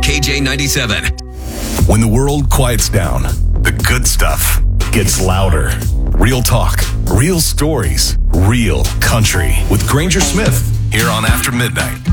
KJ97. When the world quiets down, the good stuff gets louder. Real talk, real stories, real country. With Granger Smith, here on After Midnight.